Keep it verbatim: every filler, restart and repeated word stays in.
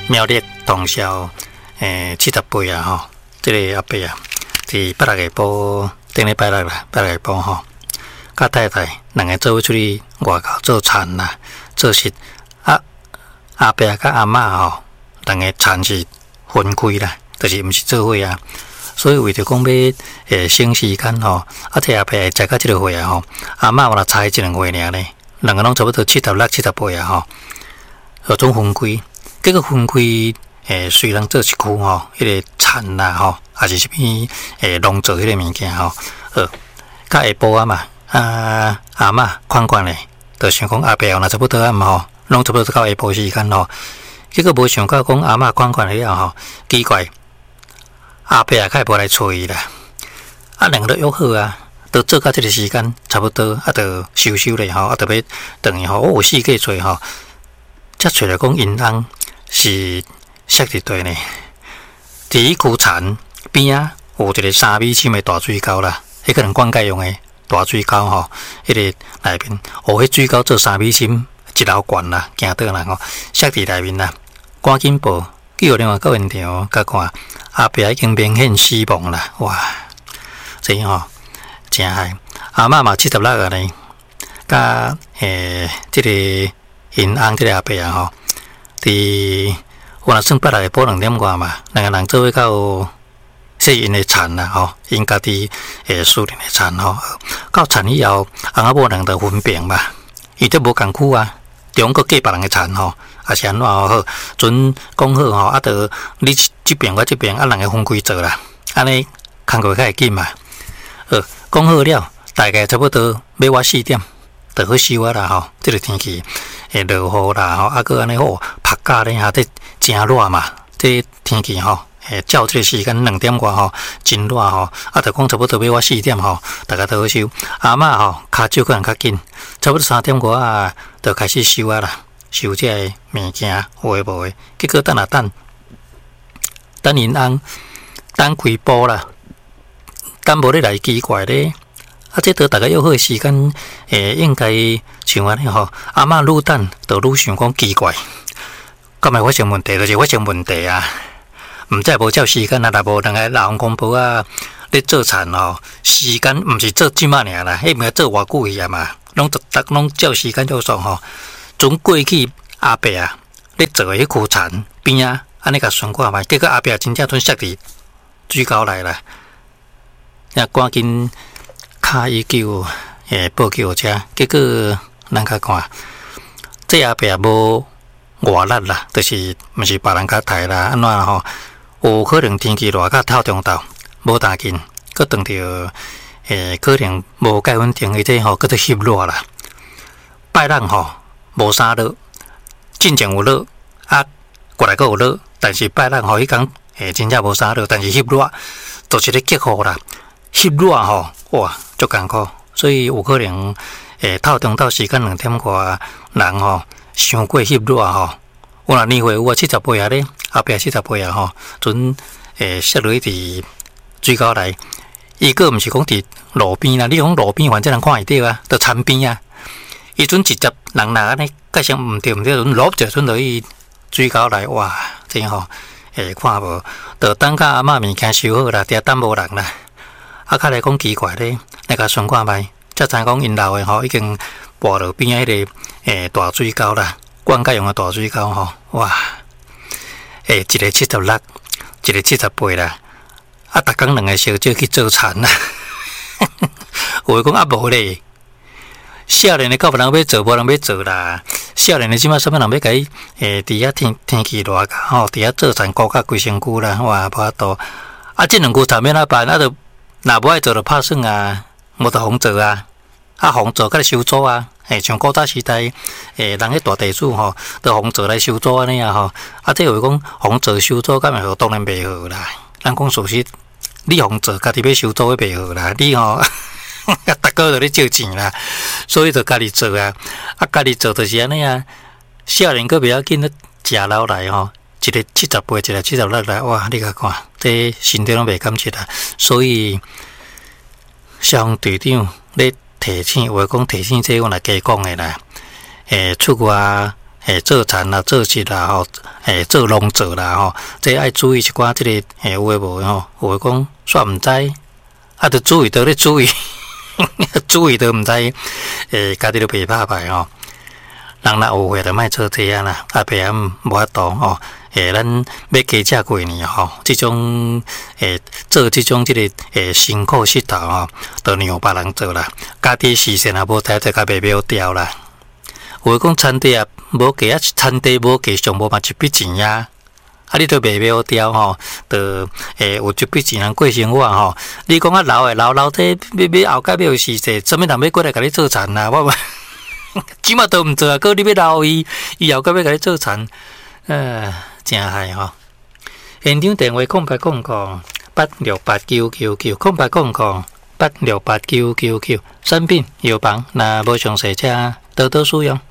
苗栗通宵诶七十八啊吼，这个阿伯啊，伫八六下晡，顶礼拜六啦，八六下晡吼，甲太太两个做伙出去外口做田啦，做事啊阿伯甲阿嬷吼，两个田是分开啦，就是毋是做伙啊。所以为着讲要诶省时间吼，啊摕阿伯食到即个岁啊吼，阿嬷有若差一两岁尔呢，两个拢差不多七十六、七十八啊吼，就总分开。结果分开诶，虽然做一区吼，迄个田啦吼，还是啥物诶农作迄个物件吼，呃，甲下晡啊嘛，啊阿嬷款款诶，就想讲阿伯若差不多啊嘛吼，拢差不多到下晡时间吼，结果无想到讲阿嬷款款了吼，奇怪。阿伯也较无来找伊啦，啊，两个都约好啊，都做到这个时间差不多，啊，就收收咧吼，啊，特别等于吼，我有四个做吼，才找来讲因翁是设伫对呢，伫伊区田边啊，有一个三米深的大水沟啦，迄可能灌溉用的大水沟吼，迄个内面，哦，迄水沟做三米深，一楼悬啦，行倒啦吼，设伫内面啦，赶紧报。叫另外到现场，甲看阿伯已经明显死亡啦！哇，这吼真害！阿嬷嘛七十六个呢，甲诶，即、这个因翁即个阿伯啊吼，伫我若算八六下晡两点外嘛，两个人做伙到细因的田啦吼，因家己诶私人的田吼，到田以后，翁仔某两个分辨嘛，伊都无共区啊，中国隔别人的田吼。啊是安怎好？准讲好吼，啊，着你这边我这边啊，两个分开做啦，安尼工作较会紧嘛。呃，讲好了，大概差不多要我四点，就好收啊啦吼。这个天气会落雨啦吼，啊，个安尼好晒假咧，下底真热嘛。这天气吼，诶，照这个时间两点外吼，真热吼，啊，着讲差不多要我四点吼，大家都好收。阿嬷吼，骹手可能较紧，差不多三点外啊，就开始收啊啦。收这个物件有诶无诶，结果等啊等，等因翁等开播啦，等无咧来奇怪咧。啊，这得大家约好诶时间，诶，应该像安尼吼。阿嬷愈等，就愈想讲奇怪，敢会发生问题，就是发生问题啊！毋知无照时间啊，若无两个老公公婆啊，咧做田吼，时间毋是做即马尔啦，迄毋是做偌久去啊嘛，拢逐逐拢照时间照算吼。从过去阿伯啊，咧做诶迄区田边啊，安尼甲算看觅，结果阿伯真正吞塞伫水沟内啦，也赶紧敲伊救诶报救者，结果咱甲看，这阿伯也无外力啦，就是毋是别人较大啦，安怎吼？有可能天气热甲透中昼无打紧，佮当着诶可能无介稳定，而且吼佮做翕热啦，拜六吼。无啥热，进前有热，啊，过来阁有热，但是拜六吼迄天诶真正无啥热，但是翕热就是咧结雨啦，翕热吼哇足艰苦，所以有可能诶透中到时间两点外，人吼伤过翕热吼，有若年岁有啊七十八啊咧，后壁七十八啊吼，阵诶摔落伫水沟内，伊个毋是讲伫路边啦，你讲路边反正人看会到啊，伫田边啊。伊阵直接人若安尼，介像毋对毋对，阵落着阵落去水沟内，哇！真吼，会看无，着等甲阿嬷物件收好啦，伫等无人啦。啊，较来讲奇怪咧，来甲算看觅，才知讲因老诶吼已经跋落边仔迄个诶大水沟啦，灌溉用诶大水沟吼，哇！诶，一个七十六，一个七十八啦，啊，逐工两个小姐去做田啦，有诶讲啊无咧。少年的到别人要做，无人要做啦。少年的即摆什么人要甲伊诶？伫遐天天气热吼，伫遐做田顾甲规身躯啦，哇，无法度。啊，即两句谈免啊办，啊，着若无爱做着拍算啊，无得红做啊。啊，红做甲收租啊，诶，像古早时代诶，人迄大地主吼，着红做来收租安尼啊吼。啊，即有讲红做收租，敢会好？当然袂好啦。咱讲事实，你红做家己要收租，袂好啦。你吼。逐个都咧借钱啦，所以就家己做啊，啊家己做就是安尼啊。少年个袂要紧，食老来吼，一个七十八，一个七十六来，哇！你甲看，这身体拢袂感觉啦。所以，上队长咧提醒，话讲提醒这我来加讲诶啦。诶，出外诶做田啦、做事啦吼，诶做农作啦吼，这爱注意一寡即、這個诶有诶无吼，有诶讲煞毋知，啊，着注意，着咧注意，注意着毋知，诶，家己都袂拍牌吼。人若有会着莫做这样啦，啊，别暗无法度吼。诶，咱要加食过年吼，即种诶做即种即、這個诶辛苦石头吼，都让别人做啦。家己视线也无睇，就甲袂苗掉啦。有讲田地啊，无价啊，田地无价上无嘛一笔钱呀。啊，你都袂苗掉吼，就诶有一笔钱通过生活吼。你讲啊老诶老老体，要要后盖要有时势，做咩人要过来甲你做田啊？我起码都毋做啊，哥你要留伊，伊后盖要甲你做田，呃。真害吼！现场电话空八空空八六八九九九空八空空八六八九九九，产品药房，若无详细，请多多使用。